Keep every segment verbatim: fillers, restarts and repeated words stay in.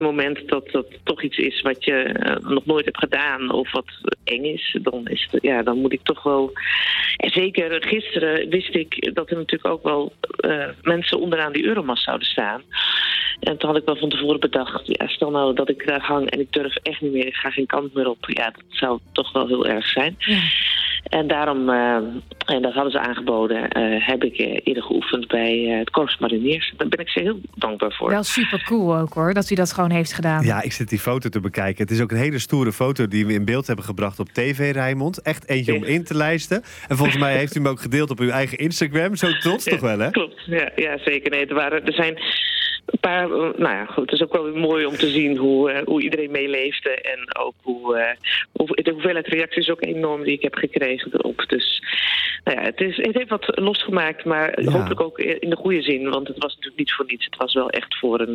moment dat dat toch iets is wat je uh, nog nooit hebt gedaan of wat eng is, dan is het, ja, dan moet ik toch wel. En zeker gisteren wist ik dat er natuurlijk ook wel uh, mensen onderaan die Euromast zouden staan. En toen had ik wel van tevoren bedacht, ja, stel nou dat ik daar hang en ik durf echt niet meer, ik ga geen kant meer op. Ja, dat zou toch wel heel erg zijn. Ja. En daarom, uh, en dat hadden ze aangeboden, uh, heb ik uh, eerder geoefend bij uh, het Korps Mariniers. Daar ben ik ze heel dankbaar voor. Wel super cool ook hoor, dat u dat gewoon heeft gedaan. Ja, ik zit die foto te bekijken. Het is ook een hele stoere foto die we in beeld hebben gebracht op tv, Raymond. Echt eentje om in te lijsten. En volgens mij heeft u hem ook gedeeld op uw eigen Instagram. Zo trots ja, toch wel, hè? Klopt, ja, ja zeker. Nee, er, waren, er zijn een paar, nou ja, goed, het is ook wel weer mooi om te zien hoe, uh, hoe iedereen meeleefde. En ook hoe, uh, hoe de hoeveelheid reacties ook enorm die ik heb gekregen erop. Dus nou ja, het, is, het heeft wat losgemaakt, maar ja. hopelijk ook in de goede zin. Want het was natuurlijk niet voor niets. Het was wel echt voor een,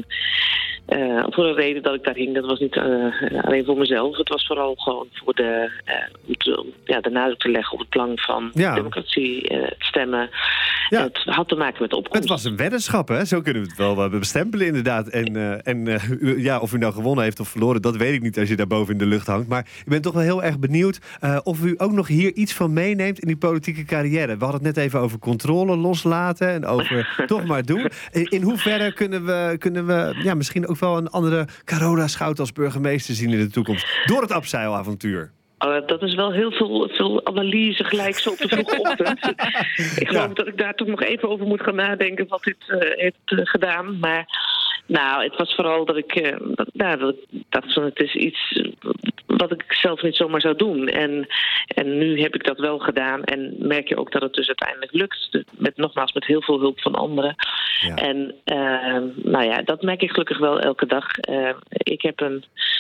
uh, voor een reden dat ik daar hing. Dat was niet uh, alleen voor mezelf. Het was vooral gewoon voor de, uh, te, ja, de nadruk te leggen op het belang van ja. democratie, uh, stemmen. Ja. Het had te maken met de opkomst. Het was een weddenschap, hè? Zo kunnen we het wel bestempelen inderdaad. En, uh, en uh, u, ja, of u nou gewonnen heeft of verloren, dat weet ik niet als je daar boven in de lucht hangt. Maar ik ben toch wel heel erg benieuwd uh, of u ook nog hier iets van meeneemt in die politieke carrière. We hadden het net even over controle loslaten en over toch maar doen. In, in hoeverre kunnen we, kunnen we ja, misschien ook wel een andere Carola Schouten als burgemeester zien in de toekomst? Door het abseilavontuur. Uh, dat is wel heel veel, veel analyse gelijk zo op de vroege ochtend. Ik geloof ja. dat ik daar toch nog even over moet gaan nadenken wat dit uh, heeft uh, gedaan. Maar nou, het was vooral dat ik, uh, dat, nou, dat ik dacht van het is iets wat ik zelf niet zomaar zou doen. En, en nu heb ik dat wel gedaan en merk je ook dat het dus uiteindelijk lukt. Met, nogmaals, met heel veel hulp van anderen. Ja. En uh, nou ja, dat merk ik gelukkig wel elke dag. Uh, ik heb een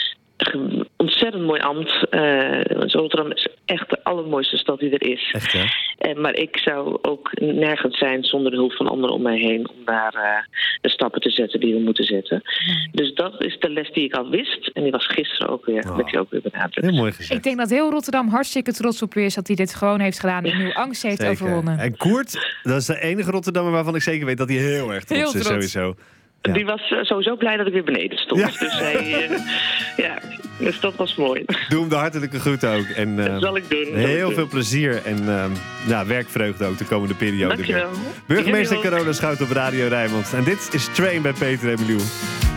ontzettend mooi ambt. Uh, Rotterdam is echt de allermooiste stad die er is. Echt, hè? Uh, maar ik zou ook nergens zijn zonder de hulp van anderen om mij heen om daar uh, de stappen te zetten die we moeten zetten. Nee. Dus dat is de les die ik al wist. En die was gisteren ook weer, oh. werd die ook weer benadrukt. Heel mooi gezegd. Ik denk dat heel Rotterdam hartstikke trots op u is dat hij dit gewoon heeft gedaan en uw angst heeft zeker. overwonnen. En Koert, dat is de enige Rotterdammer waarvan ik zeker weet dat hij heel erg trots heel is trots. sowieso. Ja. Die was sowieso blij dat ik weer beneden stond. Ja. Dus, hij, uh, ja, dus dat was mooi. Doe hem de hartelijke groeten ook. En, uh, dat zal ik doen. Heel ik veel doen. plezier en uh, ja, werkvreugde ook de komende periode. Dankjewel. Burgemeester Carola Schouten op Radio Rijnmond. En dit is Train bij Peter en Miljoen.